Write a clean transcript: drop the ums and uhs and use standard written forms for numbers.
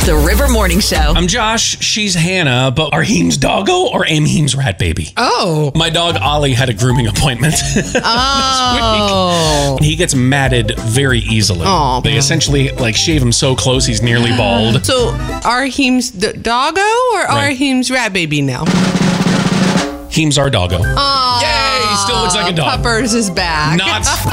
The River Morning Show. I'm Josh. She's Hannah. But are Heem's doggo or Heem's rat baby? Oh. My dog Ollie had a grooming appointment this week. He gets matted very easily. Oh, they essentially shave him so close he's nearly bald. So are Heem's doggo or are Heem's rat baby now? Heem's our doggo. Oh. Yay! He still looks like a dog. Puppers is back. Not